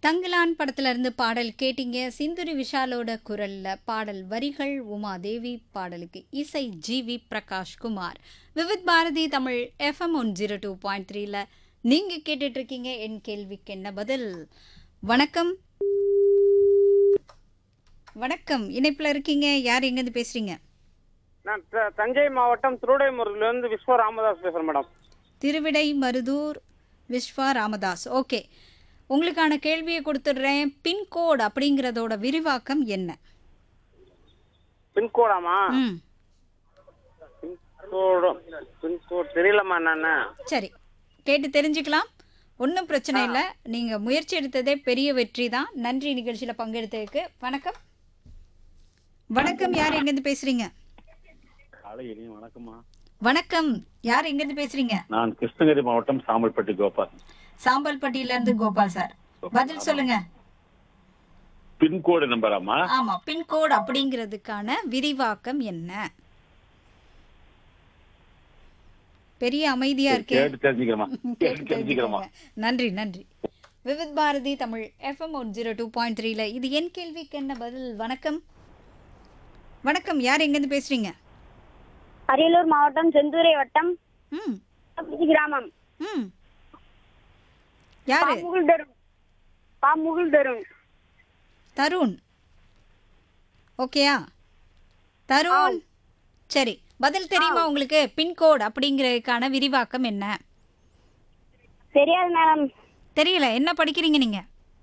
தங்கலான் படத்துல இருந்து பாடல் கேட்டீங்க. சிந்துரி விஷாலோட குரல்ல பாடல் வரிகள் உமாதேவி, பாடலுக்கு இசை ஜிவி பிரகாஷ் குமார். விவித் பாரதி தமிழ் எஃப்எம் 102.3ல நீங்க கேட்டுட்டு இருக்கீங்க. என் கேள்விக்கு என்ன பதில். வணக்கம். வணக்கம், இணைப்புல இருக்கீங்க. யார் எங்கேருந்து பேசுறீங்க? நான் தஞ்சை மாவட்டம் திருவிடைமருதிலிருந்து விஸ்வ ராமதாஸ் பேசுறேன் மேடம். திருவிடைமருதூர் விஸ்வா ராமதாஸ். ஓகே, உங்களுக்கான கேள்வியை கொடுத்துடுறேன். பின்கோட் அப்படிங்கிறதோட விரிவாக்கம் என்ன? பின்கோடாமா? ம் பின்கோட் தெரியலம்மா. என்னன்னு சரி, கேட்டு தெரிஞ்சுக்கலாம். ஒன்றும் பிரச்சனை இல்லை. நீங்கள் முயற்சி எடுத்ததே பெரிய வெற்றி தான். நன்றி நிகழ்ச்சியில் பங்கெடுத்ததுக்கு. வணக்கம். வணக்கம், யார் எங்கேருந்து பேசுறீங்க? வணக்கம்மா. வணக்கம், யார் எங்கேருந்து பேசுறீங்க? நான் கிருஷ்ணகிரி மாவட்டம் சாம்பல்பட்டி கோபால். சாம்பல்பட்டியில இருந்து கோபால் சார், பதில் சொல்லுங்க. பின்கோடு நம்பராமா? ஆமா, பின்கோட் அப்படிங்கிறதுக்கான விரிவாக்கம் என்ன? பெரிய அமைதியா இருக்கே. தெரிஞ்சுக்கிறோமா? நன்றி நன்றி. விவித் பாரதி தமிழ் எஃப்எம் 102.3ல இது என் கேள்விக்கு என்ன பதில். வணக்கம். வணக்கம், யார் எங்கேருந்து பேசுறீங்க? அரியலூர் மாவட்டம் செந்தூரை வட்டம் ம் கிராமம். ம் யாரு? தருண். ஓகேயா தருண்? சரி, பதில் தெரியுமா உங்களுக்கு? பின்கோட் அப்படிங்கிறதுக்கான விரிவாக்கம் என்ன? தெரியாது மேடம். தெரியல. என்ன படிக்கிறீங்க நீங்க?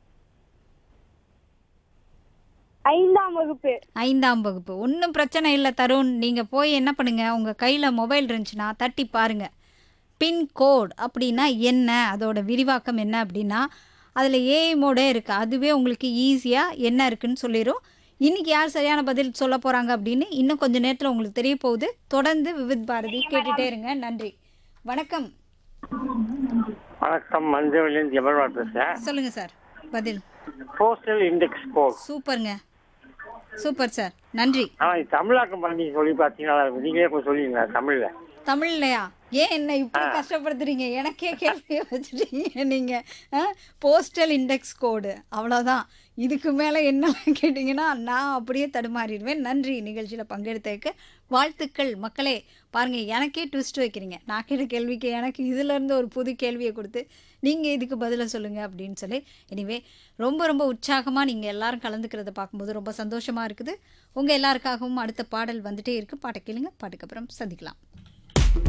5ஆம் வகுப்பு. 5ஆம் வகுப்பு. ஒன்றும் பிரச்சனை இல்லை தருண். நீங்கள் போய் என்ன பண்ணுங்க, உங்கள் கையில் மொபைல் இருந்துச்சுன்னா தட்டி பாருங்க. பின்கோட் அப்படின்னா என்ன, அதோட விரிவாக்கம் என்ன அப்படின்னா அதில் ஏஐ மோடே இருக்குது. அதுவே உங்களுக்கு ஈஸியாக என்ன இருக்குன்னு சொல்லிடும். இன்றைக்கி யார் சரியான பதில் சொல்ல போகிறாங்க அப்படின்னு இன்னும் கொஞ்சம் நேரத்தில் உங்களுக்கு தெரிய போகுது. தொடர்ந்து விவித் பாரதி கேட்டுகிட்டே இருங்க. நன்றி. வணக்கம். வணக்கம், மஞ்சள் ஜெபர்வாட் பேசுறேன். சொல்லுங்கள் சார் பதில். Postal index code. சூப்பருங்க, சூப்பர் சார், நன்றி. தமிழாக்கம் பண்ணி சொல்லி பார்த்தீங்களா? நீங்களே போய் சொல்லிங்களா தமிழ்ல? தமிழ்லையா? ஏன் என்ன இப்படி கஷ்டப்படுத்துறீங்க? எனக்கே கேள்வியை வச்சுட்டீங்க நீங்கள். போஸ்டல் இண்டெக்ஸ் கோடு, அவ்வளோதான். இதுக்கு மேலே என்ன கேட்டிங்கன்னா நான் அப்படியே தடுமாறிடுவேன். நன்றி நிகழ்ச்சியில் பங்கெடுத்ததுக்கு. வாழ்த்துக்கள் மக்களே. பாருங்கள், எனக்கே ட்விஸ்ட் வைக்கிறீங்க. நான் கேட்ட கேள்விக்கு எனக்கு இதிலேருந்து ஒரு புது கேள்வியை கொடுத்து நீங்கள் இதுக்கு பதிலை சொல்லுங்கள் அப்படின்னு சொல்லி. எனிவே, ரொம்ப ரொம்ப உற்சாகமாக நீங்கள் எல்லாரும் கலந்துக்கிறத பார்க்கும்போது ரொம்ப சந்தோஷமாக இருக்குது. உங்கள் எல்லாருக்காகவும் அடுத்த பாடல் வந்துட்டே இருக்குது. பாட்டை கேளுங்க. பாட்டுக்கு அப்புறம் சந்திக்கலாம்.